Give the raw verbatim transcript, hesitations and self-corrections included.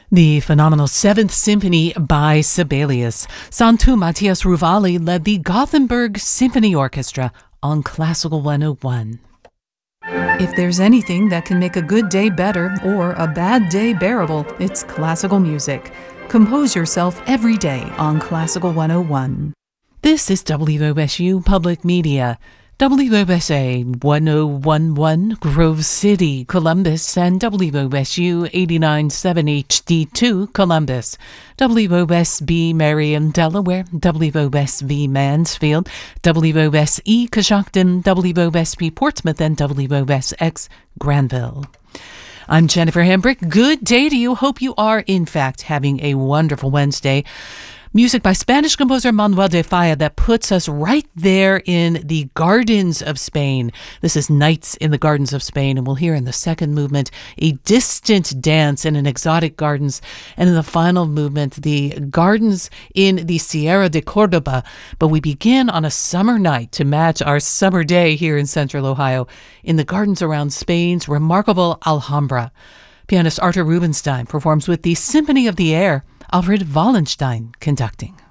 The phenomenal Seventh Symphony by Sibelius. Santu Matthias Ruvali led the Gothenburg Symphony Orchestra on Classical one oh one. If there's anything that can make a good day better or a bad day bearable, it's classical music. Compose yourself every day on Classical one oh one. This is W O S U Public Media. W O S A one oh one point one Grove City, Columbus, and W O S U eighty-nine point seven H D two, Columbus. W O S B Marion, Delaware, W O S V Mansfield, W O S E Coshocton, W O S P Portsmouth, and W O S X Granville. I'm Jennifer Hambrick. Good day to you. Hope you are, in fact, having a wonderful Wednesday. Music by Spanish composer Manuel de Falla that puts us right there in the gardens of Spain. This is Nights in the Gardens of Spain, and we'll hear in the second movement a distant dance in an exotic gardens, and in the final movement, the gardens in the Sierra de Cordoba. But we begin on a summer night to match our summer day here in Central Ohio in the gardens around Spain's remarkable Alhambra. Pianist Artur Rubinstein performs with the Symphony of the Air, Alfred Wallenstein conducting.